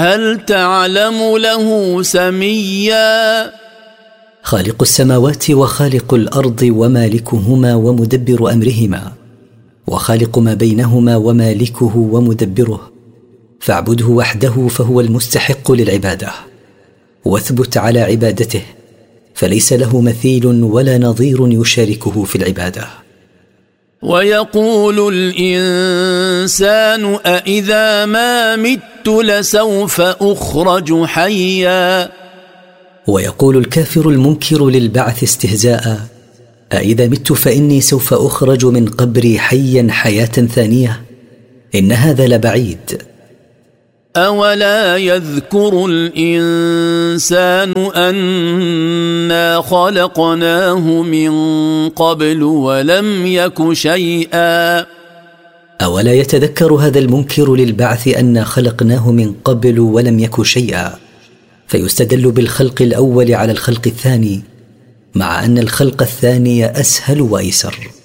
هل تعلم له سميا؟ خالق السماوات وخالق الأرض ومالكهما ومدبر أمرهما، وخالق ما بينهما ومالكه ومدبره، فاعبده وحده فهو المستحق للعبادة، واثبت على عبادته، فليس له مثيل ولا نظير يشاركه في العبادة. ويقول الإنسان أإذا ما مت لسوف أخرج حيا؟ ويقول الكافر المنكر للبعث استهزاء: أإذا مت فإني سوف أخرج من قبري حيا حياة ثانية؟ إن هذا لبعيد. أولا يذكر الإنسان أنا خلقناه من قبل ولم يك شيئا؟ أولا يتذكر هذا المنكر للبعث أنا خلقناه من قبل ولم يك شيئا، فيستدل بالخلق الأول على الخلق الثاني، مع أن الخلق الثاني أسهل وأيسر.